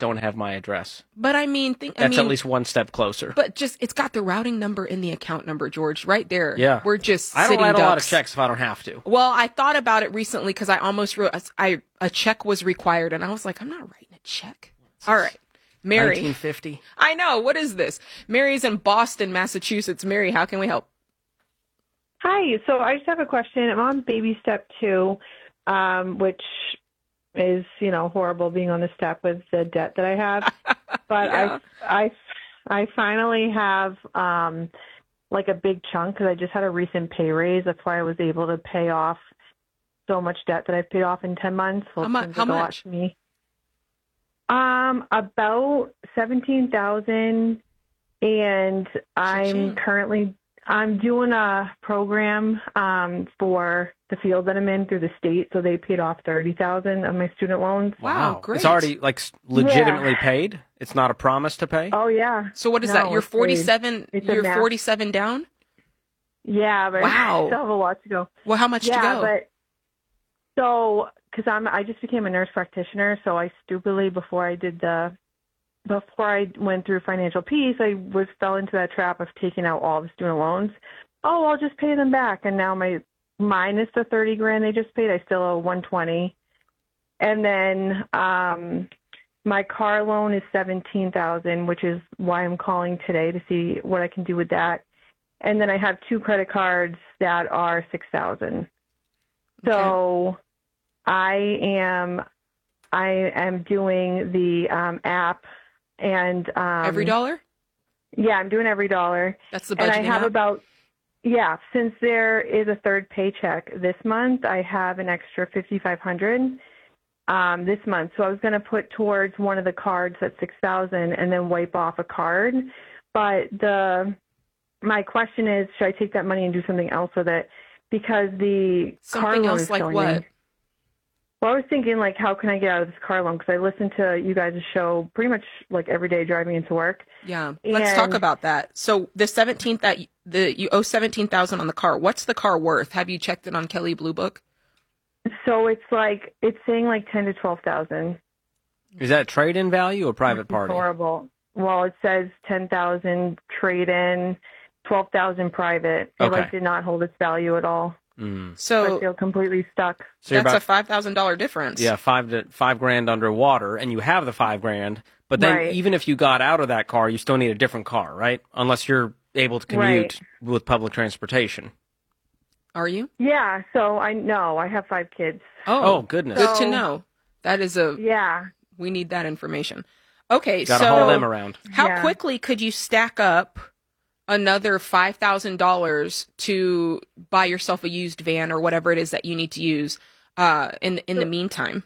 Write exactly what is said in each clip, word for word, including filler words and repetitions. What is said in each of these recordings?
don't have my address. But I mean, think, I That's mean, at least one step closer. But just, it's got the routing number and the account number, George, right there. Yeah. We're just I don't sitting write ducks. a lot of checks if I don't have to. Well, I thought about it recently because I almost wrote, I, a check was required, and I was like, I'm not writing a check. All right. Mary. nineteen fifty. I know. What is this? Mary's in Boston, Massachusetts. Mary, how can we help? Hi. So I just have a question. I'm on baby step two, um, which is, you know, horrible being on the step with the debt that I have. But Yeah. I, I, I finally have um, like a big chunk because I just had a recent pay raise. That's why I was able to pay off so much debt that I've paid off in ten months. Well, How mu- it seems how like a lot much? to me. Um, about seventeen thousand, and I'm Cha-ching. currently I'm doing a program um for the field that I'm in through the state, so they paid off thirty thousand of my student loans. Wow, great. It's already like s- legitimately paid. It's not a promise to pay. Oh yeah. So what is No, that? You're it's paid. forty-seven, It's a you're math. forty-seven down? Yeah, but Wow. I still have a lot to go. Well, how much yeah, to go? but so because I'm I just became a nurse practitioner, so I stupidly before I did the before I went through financial peace, I was fell into that trap of taking out all the student loans. Oh, I'll just pay them back, and now my minus the thirty grand they just paid, I still owe one twenty, and then um, my car loan is seventeen thousand, which is why I'm calling today to see what I can do with that. And then I have two credit cards that are six thousand. So I am I am doing the um, app and um, Every dollar? Yeah, I'm doing every dollar. That's the And budgeting I have app? about yeah. Since there is a third paycheck this month, I have an extra fifty-five hundred um, this month. So I was going to put towards one of the cards at six thousand and then wipe off a card. But the my question is, should I take that money and do something else with it? Because the car Something loan else is like killing what? me. Well, I was thinking, like, how can I get out of this car loan? Because I listen to you guys' show pretty much like every day driving into work. Yeah. Let's talk And- about that. So the seventeenth that the you owe seventeen thousand on the car. What's the car worth? Have you checked it on Kelley Blue Book? So it's like it's saying like ten to twelve thousand. Is that trade-in value or private party? Horrible. Well, it says ten thousand trade in, twelve thousand private. It Okay. like did not hold its value at all. Mm. So I So feel completely stuck. So you're that's a about five thousand dollar difference. yeah five to five grand underwater, and you have the five grand. But then Right. even if you got out of that car, you still need a different car, right? Unless you're able to commute with public transportation. Are you? Yeah. So I know I have five kids. Oh, Oh, goodness. good to So- know. That is a Yeah. we need that information. Okay, Got to so haul them around. how Yeah. quickly could you stack up another five thousand dollars to buy yourself a used van or whatever it is that you need to use uh, in in the meantime?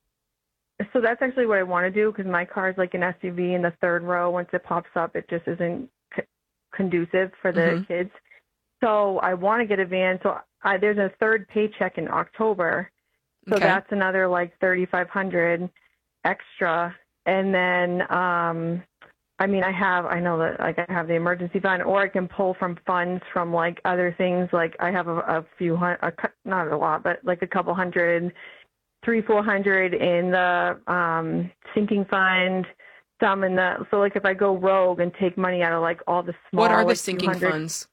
So that's actually what I want to do because my car is like an S U V in the third row. Once it pops up, it just isn't c- conducive for the Mhm. kids. So I want to get a van. So I, there's a third paycheck in October. So Okay. that's another like thirty-five hundred extra. And then, um, I mean, I have, I know that like I have the emergency fund, or I can pull from funds from like other things. Like I have a, a few, hun- a, cou- not a lot, but like a couple hundred, three, four hundred in the um, sinking fund, some in the, so like if I go rogue and take money out of like all the small, What are the like, sinking two hundred funds?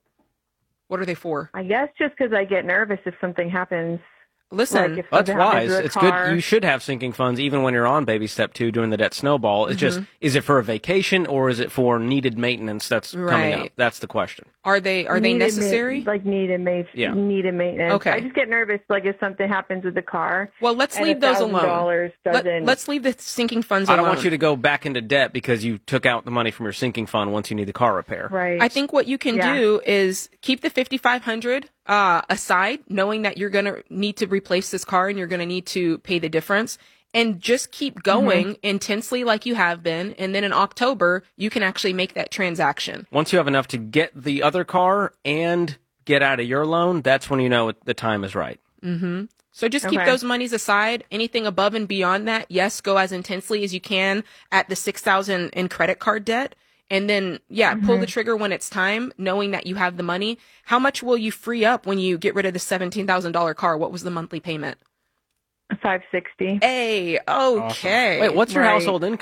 What are they for? I guess just because I get nervous if something happens. Listen, Like if That's something happens wise. to the It's car. good. You should have sinking funds even when you're on baby step two doing the debt snowball. It's just, is it for a vacation or is it for needed maintenance that's coming Right. up? That's the question. are they are they Needed ma- necessary? like needed ma- Yeah. needed maintenance. Okay. I just get nervous, like if something happens with the car. Well, let's and leave those alone. $1,000 Let, doesn't. let's leave the sinking funds I alone. don't want you to go back into debt because you took out the money from your sinking fund once you need the car repair. right. I think what you can Yeah. do is keep the fifty-five hundred uh, aside, knowing that you're going to need to replace this car and you're going to need to pay the difference, and just keep going Mm-hmm. intensely like you have been. And then in October, you can actually make that transaction. Once you have enough to get the other car and get out of your loan, that's when you know it- the time is right. So just keep Okay. those monies aside. Anything above and beyond that, yes, go as intensely as you can at the six thousand in credit card debt. And then, yeah, pull the trigger when it's time, knowing that you have the money. How much will you free up when you get rid of the seventeen thousand dollars car? What was the monthly payment? five sixty. Hey, okay. Wait, what's your Right. household income?